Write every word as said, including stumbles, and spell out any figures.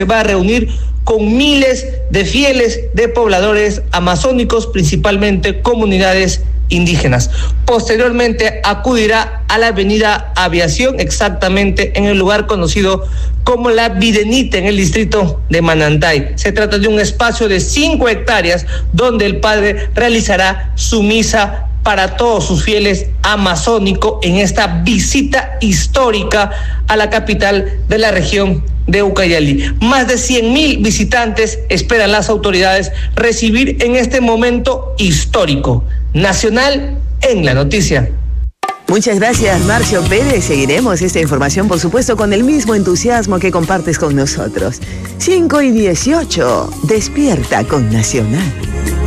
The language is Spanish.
va a reunir con miles de fieles de pobladores amazónicos, principalmente comunidades indígenas. Posteriormente acudirá a la avenida Aviación, exactamente en el lugar conocido como La Videnita, en el distrito de Manantay. Se trata de un espacio de cinco hectáreas donde el padre realizará su misa para todos sus fieles amazónicos en esta visita histórica a la capital de la región de Ucayali. Más de cien mil visitantes esperan las autoridades recibir en este momento histórico. Nacional en la noticia. Muchas gracias, Marcio Pérez. Seguiremos esta información, por supuesto, con el mismo entusiasmo que compartes con nosotros. cinco y dieciocho, despierta con Nacional.